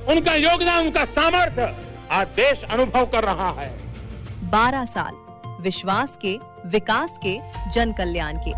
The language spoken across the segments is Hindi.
उनका योगदान, उनका सामर्थ्य आज देश अनुभव कर रहा है। 12 साल विश्वास के, विकास के, जन कल्याण के।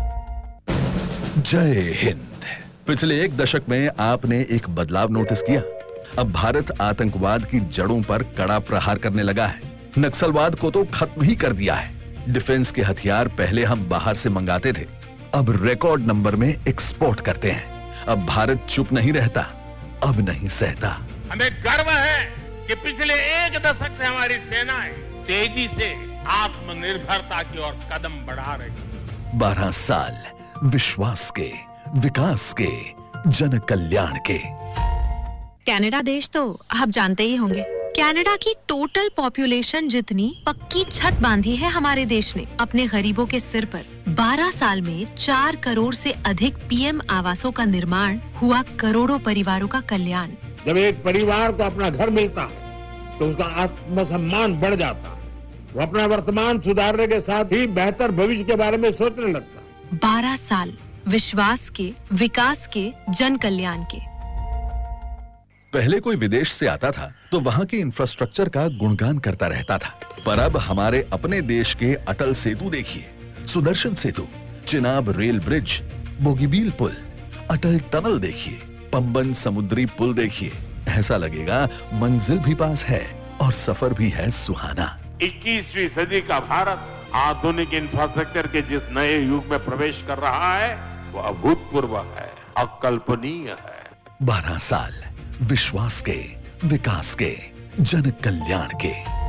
जय हिंद। पिछले 1 दशक में आपने एक बदलाव नोटिस किया? अब भारत आतंकवाद की जड़ों पर कड़ा प्रहार करने लगा है। नक्सलवाद को तो खत्म ही कर दिया है। डिफेंस के हथियार पहले हम बाहर से मंगाते थे, अब रिकॉर्ड नंबर में एक्सपोर्ट करते हैं। अब भारत चुप नहीं रहता, अब नहीं सहता। हमें गर्व है कि पिछले 1 दशक से हमारी सेनाएं तेजी से आत्मनिर्भरता की ओर कदम बढ़ा रही है। 12 साल विश्वास के, विकास के, जन कल्याण के। कनाडा देश तो आप जानते ही होंगे। कनाडा की टोटल पॉपुलेशन जितनी पक्की छत बांधी है हमारे देश ने अपने गरीबों के सिर पर। 12 साल में 4 करोड़ से अधिक पीएम आवासों का निर्माण हुआ, करोड़ों परिवारों का कल्याण। जब एक परिवार को अपना घर मिलता है तो उसका आत्मसम्मान बढ़ जाता है। वो अपना वर्तमान सुधारने के साथ ही बेहतर भविष्य के बारे में सोचने लगता है। 12 साल विश्वास के, विकास के, जन कल्याण के। पहले कोई विदेश से आता था तो वहाँ के इंफ्रास्ट्रक्चर का गुणगान करता रहता था, पर अब हमारे अपने देश के अटल सेतु देखिए, सुदर्शन सेतु, चिनाब रेल ब्रिज, बोगीबील पुल, अटल टनल देखिए, पंबन समुद्री पुल देखिए। ऐसा लगेगा मंजिल भी पास है और सफर भी है सुहाना। 21वीं सदी का भारत आधुनिक इंफ्रास्ट्रक्चर के जिस नए युग में प्रवेश कर रहा है वो अभूतपूर्व है, अकल्पनीय है। 12 साल विश्वास के, विकास के, जन कल्याण के।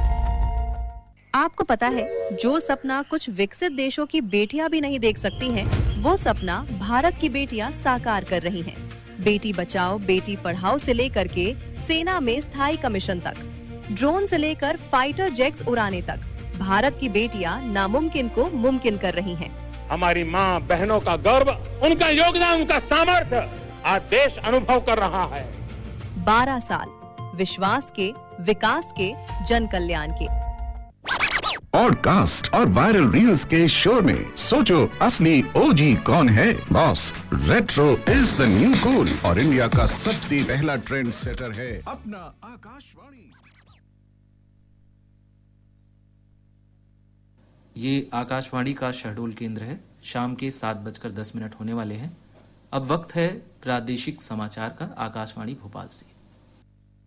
आपको पता है, जो सपना कुछ विकसित देशों की बेटियां भी नहीं देख सकती हैं, वो सपना भारत की बेटियां साकार कर रही हैं। बेटी बचाओ, बेटी पढ़ाओ से लेकर के सेना में स्थायी कमीशन तक, ड्रोन से लेकर फाइटर जेट्स उड़ाने तक, भारत की बेटियां नामुमकिन को मुमकिन कर रही हैं। हमारी माँ बहनों का गर्व, उनका योगदान, उनका सामर्थ्य आज देश अनुभव कर रहा है। 12 साल विश्वास के, विकास के, जन कल्याण के। पॉडकास्ट और वायरल रील्स के शो में सोचो असली ओजी कौन है। Boss, retro is the new cool और इंडिया का सबसे पहला ट्रेंड सेटर है अपना आकाशवाणी। ये आकाशवाणी का शहडोल केंद्र है। शाम के 7:10 होने वाले हैं। अब वक्त है प्रादेशिक समाचार का आकाशवाणी भोपाल से।